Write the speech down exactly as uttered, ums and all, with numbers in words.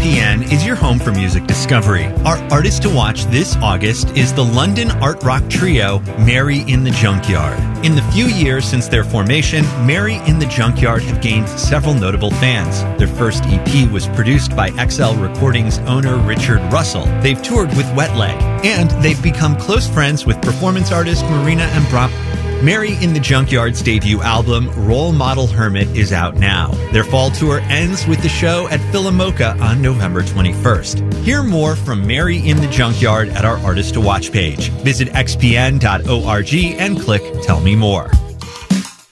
P N is your home for music discovery. Our artist to watch this August is the London art rock trio Mary in the Junkyard. In the few years since their formation, Mary in the Junkyard have gained several notable fans. Their first E P was produced by X L Recordings owner Richard Russell. They've toured with Wet Leg, and they've become close friends with performance artist Marina Ambrop. Mary in the Junkyard's debut album, Role Model Hermit, is out now. Their fall tour ends with the show at Philomoka on November twenty-first. Hear more from Mary in the Junkyard at our Artist to Watch page. Visit x p n dot org and click Tell Me More.